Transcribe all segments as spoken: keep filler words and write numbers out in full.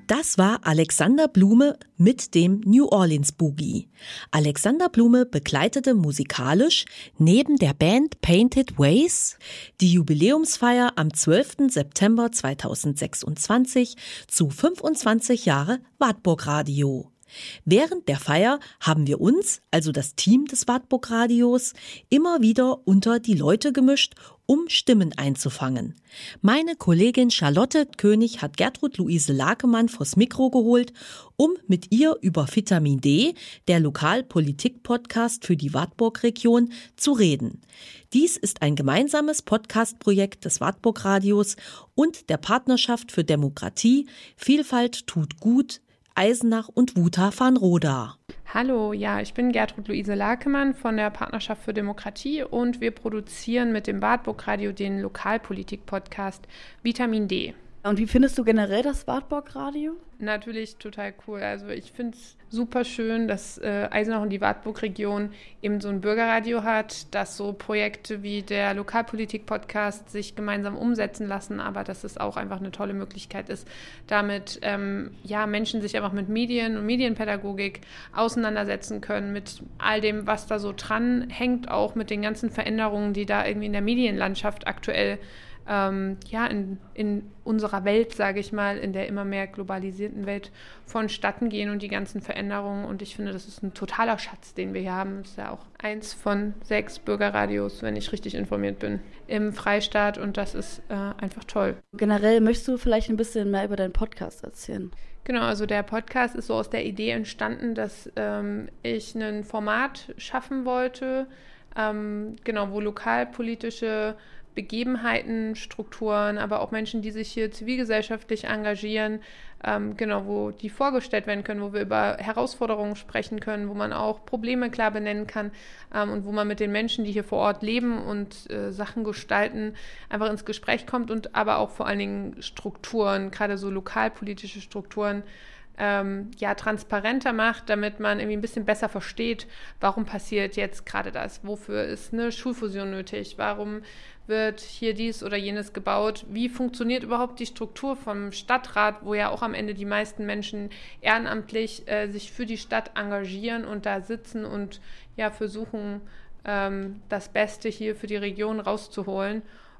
Das war Alexander Blume mit dem New Orleans Boogie. Alexander Blume begleitete musikalisch neben der Band Painted Ways die Jubiläumsfeier am zwölften September zweitausendsechsundzwanzig zu fünfundzwanzig Jahre Wartburg Radio. Während der Feier haben wir uns, also das Team des Wartburg Radios, immer wieder unter die Leute gemischt, um Stimmen einzufangen. Meine Kollegin Charlotte König hat Gertrud Luise Lakemann vors Mikro geholt, um mit ihr über Vitamin D, der Lokalpolitik-Podcast für die Wartburg-Region, zu reden. Dies ist ein gemeinsames Podcast-Projekt des Wartburg Radios und der Partnerschaft für Demokratie, Vielfalt tut gut, Eisenach und Wuta van Roda. Hallo, ja, ich bin Gertrud Luise Lakemann von der Partnerschaft für Demokratie und wir produzieren mit dem Wartburg Radio den Lokalpolitik-Podcast Vitamin D. Und wie findest du generell das Wartburg Radio? Natürlich total cool. Also ich finde es super schön, dass äh, Eisenach und die Wartburg-Region eben so ein Bürgerradio hat, dass so Projekte wie der Lokalpolitik-Podcast sich gemeinsam umsetzen lassen, aber dass es auch einfach eine tolle Möglichkeit ist, damit ähm, ja, Menschen sich einfach mit Medien und Medienpädagogik auseinandersetzen können, mit all dem, was da so dran hängt, auch mit den ganzen Veränderungen, die da irgendwie in der Medienlandschaft aktuell Ähm, ja, in, in unserer Welt, sage ich mal, in der immer mehr globalisierten Welt vonstatten gehen und die ganzen Veränderungen. Und ich finde, das ist ein totaler Schatz, den wir hier haben. Das ist ja auch eins von sechs Bürgerradios, wenn ich richtig informiert bin, im Freistaat. Und das ist äh, einfach toll. Generell möchtest du vielleicht ein bisschen mehr über deinen Podcast erzählen? Genau, also der Podcast ist so aus der Idee entstanden, dass ähm, ich ein Format schaffen wollte, ähm, genau, wo lokalpolitische Begebenheiten, Strukturen, aber auch Menschen, die sich hier zivilgesellschaftlich engagieren, ähm, genau, wo die vorgestellt werden können, wo wir über Herausforderungen sprechen können, wo man auch Probleme klar benennen kann ähm, und wo man mit den Menschen, die hier vor Ort leben und äh, Sachen gestalten, einfach ins Gespräch kommt und aber auch vor allen Dingen Strukturen, gerade so lokalpolitische Strukturen, Ähm, ja, transparenter macht, damit man irgendwie ein bisschen besser versteht, warum passiert jetzt gerade das, wofür ist eine Schulfusion nötig, warum wird hier dies oder jenes gebaut, wie funktioniert überhaupt die Struktur vom Stadtrat, wo ja auch am Ende die meisten Menschen ehrenamtlich äh, sich für die Stadt engagieren und da sitzen und ja versuchen, ähm, das Beste hier für die Region rauszuholen.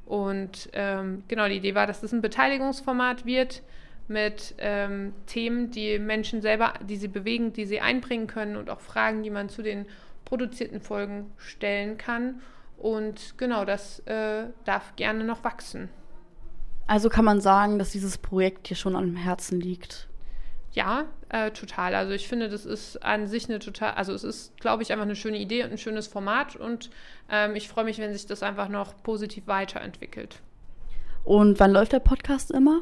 Und ähm, genau, die Idee war, dass das ein Beteiligungsformat wird, mit ähm, Themen, die Menschen selber, die sie bewegen, die sie einbringen können und auch Fragen, die man zu den produzierten Folgen stellen kann. Und genau, das äh, darf gerne noch wachsen. Also kann man sagen, dass dieses Projekt dir schon am Herzen liegt? Ja, äh, total. Also ich finde, das ist an sich eine total, also es ist, glaube ich, einfach eine schöne Idee und ein schönes Format und ähm, ich freue mich, wenn sich das einfach noch positiv weiterentwickelt. Und wann läuft der Podcast immer?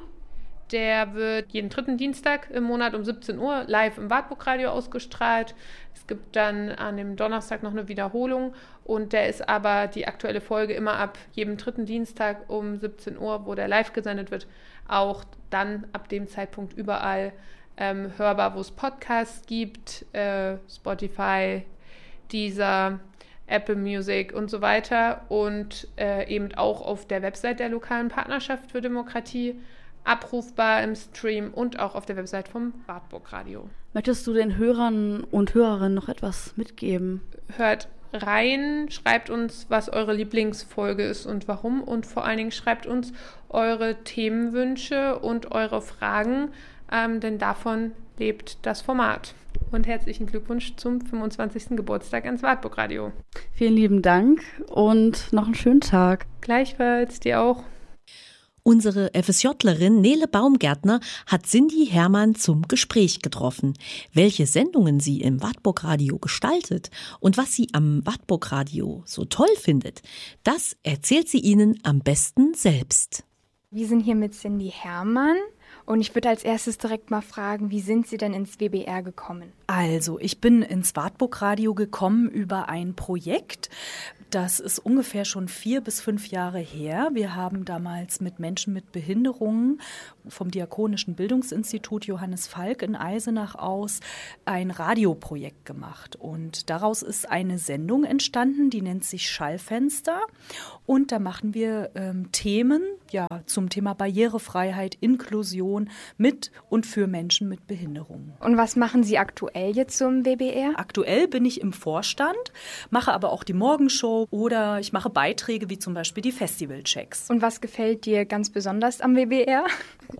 Der wird jeden dritten Dienstag im Monat um siebzehn Uhr live im Wartburg Radio ausgestrahlt. Es gibt dann an dem Donnerstag noch eine Wiederholung und der ist aber die aktuelle Folge immer ab jedem dritten Dienstag um siebzehn Uhr, wo der live gesendet wird, auch dann ab dem Zeitpunkt überall ähm, hörbar, wo es Podcasts gibt, äh, Spotify, Deezer, Apple Music und so weiter und äh, eben auch auf der Website der lokalen Partnerschaft für Demokratie abrufbar im Stream und auch auf der Website vom Wartburg Radio. Möchtest du den Hörern und Hörerinnen noch etwas mitgeben? Hört rein, schreibt uns, was eure Lieblingsfolge ist und warum und vor allen Dingen schreibt uns eure Themenwünsche und eure Fragen, ähm, denn davon lebt das Format. Und herzlichen Glückwunsch zum fünfundzwanzigsten Geburtstag ans Wartburg Radio. Vielen lieben Dank und noch einen schönen Tag. Gleichfalls, dir auch. Unsere FSJlerin Nele Baumgärtner hat Cindy Hermann zum Gespräch getroffen. Welche Sendungen sie im Wartburg Radio gestaltet und was sie am Wartburg Radio so toll findet, das erzählt sie Ihnen am besten selbst. Wir sind hier mit Cindy Hermann. Und ich würde als erstes direkt mal fragen, wie sind Sie denn ins W B R gekommen? Also, ich bin ins Wartburg Radio gekommen über ein Projekt, Das ist ungefähr schon vier bis fünf Jahre her. Wir haben damals mit Menschen mit Behinderungen vom Diakonischen Bildungsinstitut Johannes Falk in Eisenach aus ein Radioprojekt gemacht. Und daraus ist eine Sendung entstanden, die nennt sich Schallfenster. Und da machen wir ähm, Themen ja, zum Thema Barrierefreiheit, Inklusion mit und für Menschen mit Behinderungen. Und was machen Sie aktuell jetzt zum W B R? Aktuell bin ich im Vorstand, mache aber auch die Morgenshow oder ich mache Beiträge wie zum Beispiel die Festivalchecks. Und was gefällt dir ganz besonders am W B R?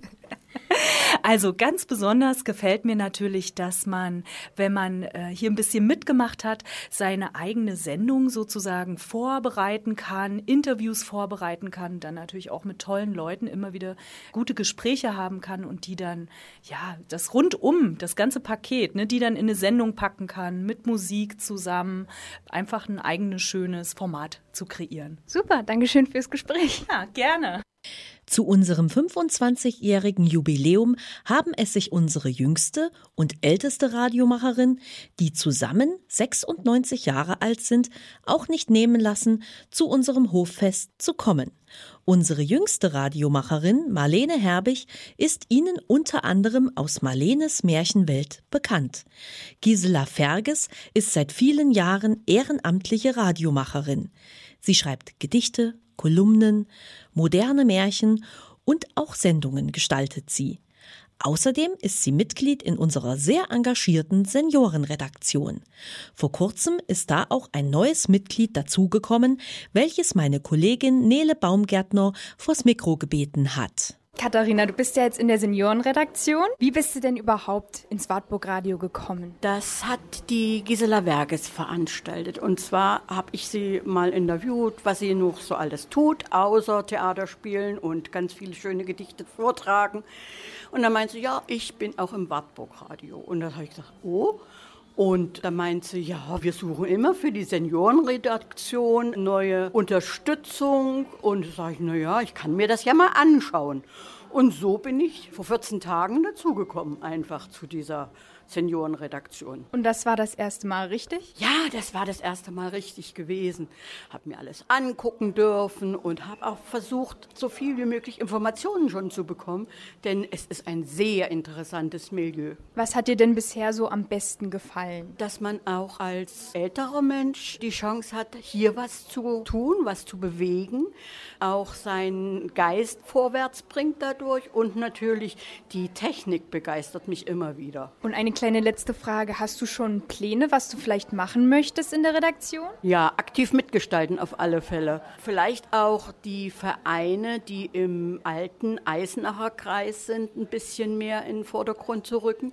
Also ganz besonders gefällt mir natürlich, dass man, wenn man äh, hier ein bisschen mitgemacht hat, seine eigene Sendung sozusagen vorbereiten kann, Interviews vorbereiten kann, dann natürlich auch mit tollen Leuten immer wieder gute Gespräche haben kann und die dann, ja, das rundum, das ganze Paket, ne, die dann in eine Sendung packen kann, mit Musik zusammen, einfach ein eigenes, schönes Format zu kreieren. Super, Dankeschön fürs Gespräch. Ja, gerne. Zu unserem fünfundzwanzigjährigen Jubiläum haben es sich unsere jüngste und älteste Radiomacherin, die zusammen sechsundneunzig Jahre alt sind, auch nicht nehmen lassen, zu unserem Hoffest zu kommen. Unsere jüngste Radiomacherin, Marlene Herbig, ist Ihnen unter anderem aus Marlenes Märchenwelt bekannt. Gisela Ferges ist seit vielen Jahren ehrenamtliche Radiomacherin. Sie schreibt Gedichte, Kolumnen, moderne Märchen und auch Sendungen gestaltet sie. Außerdem ist sie Mitglied in unserer sehr engagierten Seniorenredaktion. Vor kurzem ist da auch ein neues Mitglied dazugekommen, welches meine Kollegin Nele Baumgärtner vors Mikro gebeten hat. Katharina, du bist ja jetzt in der Seniorenredaktion. Wie bist du denn überhaupt ins Wartburg Radio gekommen? Das hat die Gisela Ferges veranstaltet. Und zwar habe ich sie mal interviewt, was sie noch so alles tut, außer Theater spielen und ganz viele schöne Gedichte vortragen. Und dann meinte sie, ja, ich bin auch im Wartburg Radio. Und dann habe ich gesagt, oh. Und da meinte sie, ja, wir suchen immer für die Seniorenredaktion neue Unterstützung. Und da sage ich, naja, ich kann mir das ja mal anschauen. Und so bin ich vor vierzehn Tagen dazugekommen, einfach zu dieser Seniorenredaktion. Und das war das erste Mal richtig? Ja, das war das erste Mal richtig gewesen. Habe mir alles angucken dürfen und habe auch versucht, so viel wie möglich Informationen schon zu bekommen, denn es ist ein sehr interessantes Milieu. Was hat dir denn bisher so am besten gefallen? Dass man auch als älterer Mensch die Chance hat, hier was zu tun, was zu bewegen, auch seinen Geist vorwärts bringt dadurch und natürlich die Technik begeistert mich immer wieder. Und eine kleine letzte Frage. Hast du schon Pläne, was du vielleicht machen möchtest in der Redaktion? Ja, aktiv mitgestalten auf alle Fälle. Vielleicht auch die Vereine, die im alten Eisenacher Kreis sind, ein bisschen mehr in den Vordergrund zu rücken.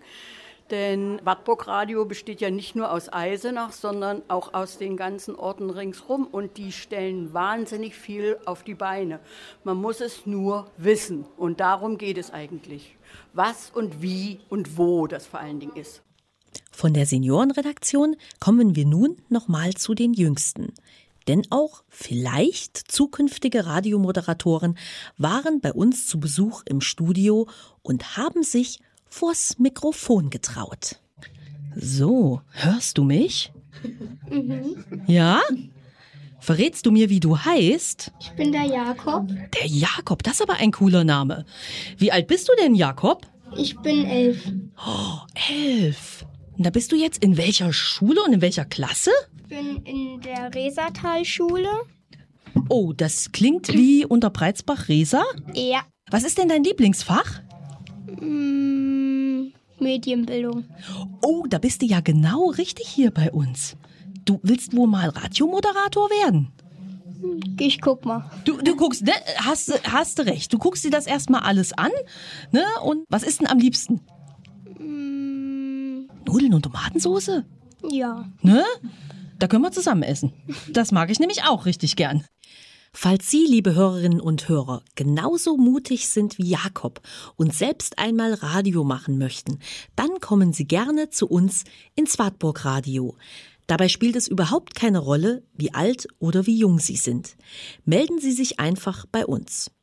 Denn Wartburg Radio besteht ja nicht nur aus Eisenach, sondern auch aus den ganzen Orten ringsrum. Und die stellen wahnsinnig viel auf die Beine. Man muss es nur wissen. Und darum geht es eigentlich. Was und wie und wo das vor allen Dingen ist. Von der Seniorenredaktion kommen wir nun nochmal zu den Jüngsten. Denn auch vielleicht zukünftige Radiomoderatoren waren bei uns zu Besuch im Studio und haben sich vors Mikrofon getraut. So, hörst du mich? Mhm. Ja? Verrätst du mir, wie du heißt? Ich bin der Jakob. Der Jakob, das ist aber ein cooler Name. Wie alt bist du denn, Jakob? Ich bin elf. Oh, elf. Und da bist du jetzt in welcher Schule und in welcher Klasse? Ich bin in der Resatalschule. Oh, das klingt wie Unterbreitsbach-Resa. Ja. Was ist denn dein Lieblingsfach? Mm, Medienbildung. Oh, da bist du ja genau richtig hier bei uns. Du willst wohl mal Radiomoderator werden? Ich guck mal. Du, du guckst, ne? Hast, hast du recht. Du guckst dir das erstmal alles an, ne? Und was ist denn am liebsten? Mm, Nudeln und Tomatensoße? ja. Ne? Da können wir zusammen essen. Das mag ich nämlich auch richtig gern. Falls Sie, liebe Hörerinnen und Hörer, genauso mutig sind wie Jakob und selbst einmal Radio machen möchten, dann kommen Sie gerne zu uns ins Wartburg Radio. Dabei spielt es überhaupt keine Rolle, wie alt oder wie jung Sie sind. Melden Sie sich einfach bei uns.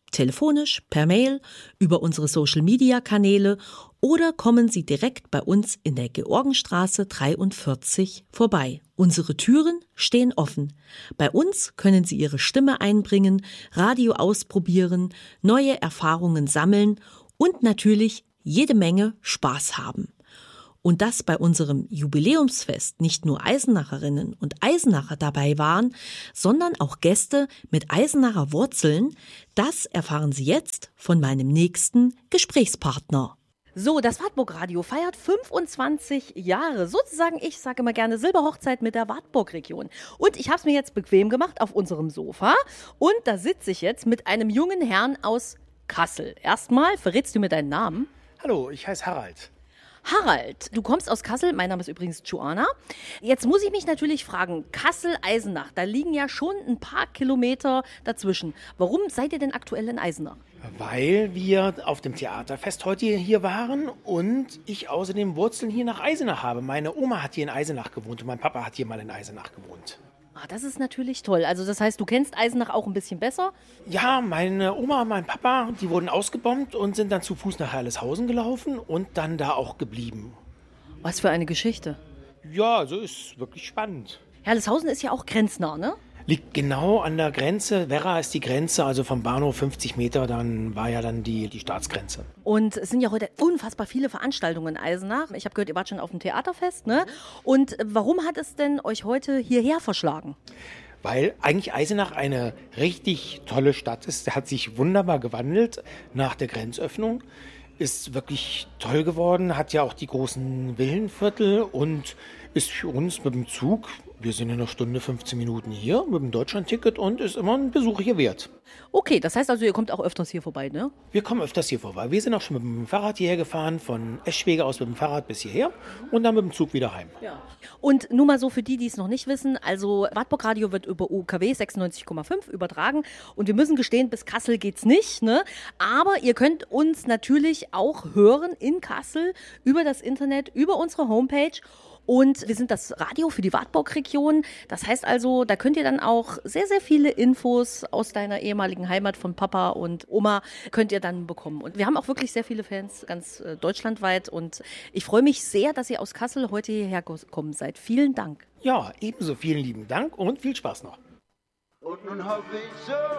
telefonisch, per Mail, über unsere Social-Media-Kanäle oder kommen Sie direkt bei uns in der Georgenstraße dreiundvierzig vorbei. Unsere Türen stehen offen. Bei uns können Sie Ihre Stimme einbringen, Radio ausprobieren, neue Erfahrungen sammeln und natürlich jede Menge Spaß haben. Und dass bei unserem Jubiläumsfest nicht nur Eisenacherinnen und Eisenacher dabei waren, sondern auch Gäste mit Eisenacher Wurzeln, das erfahren Sie jetzt von meinem nächsten Gesprächspartner. So, das Wartburg-Radio feiert fünfundzwanzig Jahre. Sozusagen, ich sage immer gerne Silberhochzeit mit der Wartburg-Region. Und ich habe es mir jetzt bequem gemacht auf unserem Sofa. Und da sitze ich jetzt mit einem jungen Herrn aus Kassel. Erstmal, verrätst du mir deinen Namen? Hallo, ich heiße Harald. Harald, du kommst aus Kassel, mein Name ist übrigens Joanna. Jetzt muss ich mich natürlich fragen, Kassel-Eisenach, da liegen ja schon ein paar Kilometer dazwischen. Warum seid ihr denn aktuell in Eisenach? Weil wir auf dem Theaterfest heute hier waren und ich außerdem Wurzeln hier nach Eisenach habe. Meine Oma hat hier in Eisenach gewohnt und mein Papa hat hier mal in Eisenach gewohnt. Ah, das ist natürlich toll. Also das heißt, du kennst Eisenach auch ein bisschen besser? Ja, meine Oma und mein Papa, die wurden ausgebombt und sind dann zu Fuß nach Herleshausen gelaufen und dann da auch geblieben. Was für eine Geschichte. Ja, so ist wirklich spannend. Herleshausen ist ja auch grenznah, ne? Liegt genau an der Grenze. Werra ist die Grenze, also vom Bahnhof fünfzig Meter, dann war ja dann die, die Staatsgrenze. Und es sind ja heute unfassbar viele Veranstaltungen in Eisenach. Ich habe gehört, ihr wart schon auf dem Theaterfest, ne? Und warum hat es denn euch heute hierher verschlagen? Weil eigentlich Eisenach eine richtig tolle Stadt ist. Der hat sich wunderbar gewandelt nach der Grenzöffnung. Ist wirklich toll geworden, hat ja auch die großen Villenviertel und ist für uns mit dem Zug, wir sind in einer Stunde fünfzehn Minuten hier, mit dem Deutschlandticket und ist immer ein Besuch hier wert. Okay, das heißt also, ihr kommt auch öfters hier vorbei, ne? Wir kommen öfters hier vorbei. Wir sind auch schon mit dem Fahrrad hierher gefahren, von Eschwege aus mit dem Fahrrad bis hierher und dann mit dem Zug wieder heim. Ja. Und nur mal so für die, die es noch nicht wissen, also Wartburg Radio wird über U K W sechsundneunzig Komma fünf übertragen und wir müssen gestehen, bis Kassel geht's nicht, ne? Aber ihr könnt uns natürlich auch hören in Kassel über das Internet, über unsere Homepage. Und wir sind das Radio für die Wartburg-Region. Das heißt also, da könnt ihr dann auch sehr, sehr viele Infos aus deiner ehemaligen Heimat von Papa und Oma könnt ihr dann bekommen. Und wir haben auch wirklich sehr viele Fans, ganz äh, deutschlandweit. Und ich freue mich sehr, dass ihr aus Kassel heute hierher gekommen seid. Vielen Dank. Ja, ebenso vielen lieben Dank und viel Spaß noch. Und nun hoffe ich so.